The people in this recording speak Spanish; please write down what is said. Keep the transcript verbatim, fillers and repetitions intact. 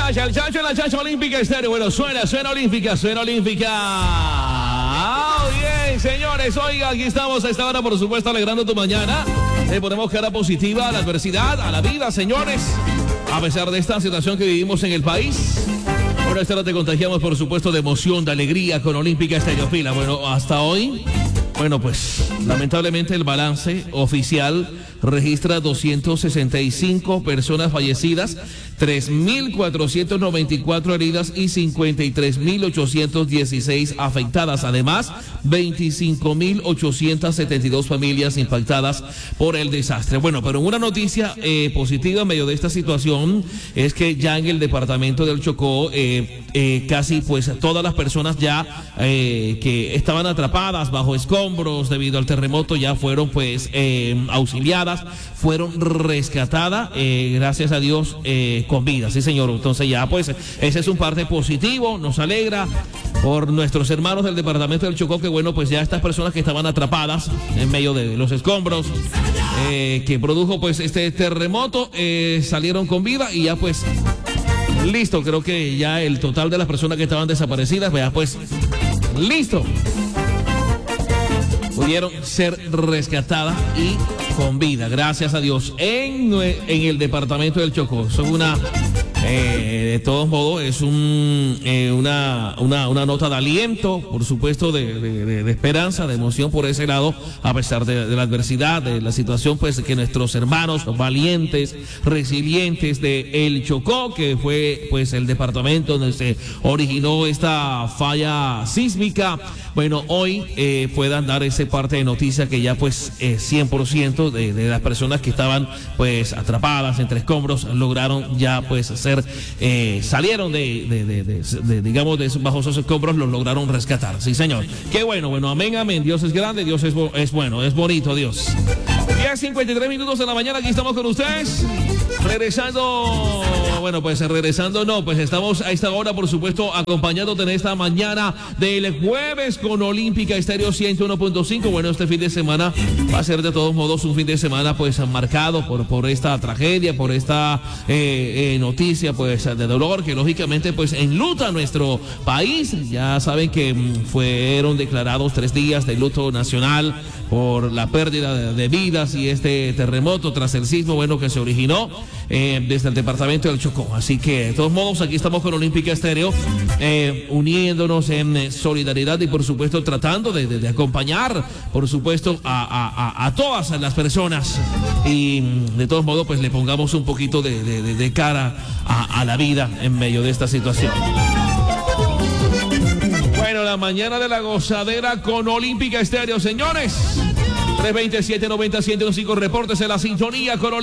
chacha, el chacho en la chacha olímpica estéreo. Bueno, suena, suena olímpica, suena olímpica. Oh, bien, señores, oiga, aquí estamos a esta hora, por supuesto, alegrando tu mañana. Le ponemos cara positiva a la adversidad, a la vida, señores. A pesar de esta situación que vivimos en el país. Bueno, esta hora te contagiamos, por supuesto, de emoción, de alegría con Olímpica Estéreo Pila. Bueno, hasta hoy, bueno, pues, lamentablemente el balance oficial registra doscientas sesenta y cinco personas fallecidas, tres mil cuatrocientas noventa y cuatro heridas y cincuenta y tres mil ochocientas dieciséis afectadas. Además, veinticinco mil ochocientas setenta y dos familias impactadas por el desastre. Bueno, pero una noticia eh, positiva en medio de esta situación es que ya en el departamento del Chocó, eh, eh, casi pues todas las personas ya eh, que estaban atrapadas bajo escombros debido al terremoto ya fueron pues eh, auxiliadas, fueron rescatadas, eh, gracias a Dios, eh, con vida, sí señor. Entonces ya pues ese es un parte positivo, nos alegra por nuestros hermanos del departamento del Chocó, que bueno, pues ya estas personas que estaban atrapadas en medio de los escombros eh, que produjo pues este terremoto, eh, salieron con vida y ya pues listo. Creo que ya el total de las personas que estaban desaparecidas, vea pues listo, pudieron ser rescatadas y con vida, gracias a Dios, en, en el departamento del Chocó. Son una, eh, de todos modos, es un, eh, una, una, una nota de aliento, por supuesto, de, de, de esperanza, de emoción por ese lado, a pesar de, de la adversidad, de la situación, pues, que nuestros hermanos los valientes, resilientes de El Chocó, que fue, pues, el departamento donde se originó esta falla sísmica, bueno, hoy eh, puedan dar ese parte de noticia que ya, pues, eh, cien por ciento De, de las personas que estaban pues atrapadas entre escombros lograron ya pues ser eh, salieron de, de, de, de, de digamos de bajo esos escombros, los lograron rescatar. Sí señor, qué bueno, bueno, amén, amén. Dios es grande, Dios es, es bueno, es bonito Dios. diez cincuenta y tres minutos de la mañana, aquí estamos con ustedes regresando. Bueno, pues regresando no, pues estamos a esta hora, por supuesto, acompañándote en esta mañana del jueves con Olímpica Estéreo ciento uno punto cinco. Bueno, este fin de semana va a ser de todos modos un fin de semana pues marcado por, por esta tragedia, por esta eh, eh, noticia pues de dolor que lógicamente pues enluta a nuestro país. Ya saben que mm, fueron declarados tres días de luto nacional por la pérdida de, de vidas y este terremoto tras el sismo, bueno, que se originó eh, desde el departamento del Chocó. Así que de todos modos aquí estamos con Olímpica Estéreo, eh, uniéndonos en eh, solidaridad y por supuesto tratando de, de, de acompañar por supuesto a, a, a, a todas las personas y de todos modos pues le pongamos un poquito de, de, de, de cara a, a la vida en medio de esta situación. Bueno, la mañana de la gozadera con Olímpica Estéreo, señores. tres veintisiete noventa ciento cinco reportes en la sintonía con Olímpica.